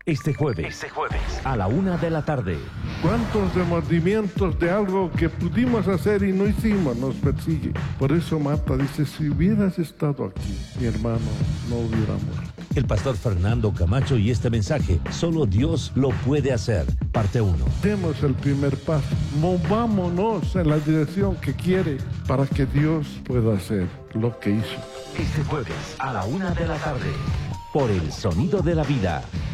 Este jueves a la 1 de la tarde. ¿Cuántos remordimientos de algo que pudimos hacer y no hicimos nos persigue? Por eso Marta dice, si hubieras estado aquí, mi hermano no hubiera muerto. El pastor Fernando Camacho y este mensaje, solo Dios lo puede hacer. Parte 1. Demos el primer paso, movámonos en la dirección que quiere para que Dios pueda hacer lo que hizo. Este jueves a la 1 de la tarde. Por el sonido de la vida.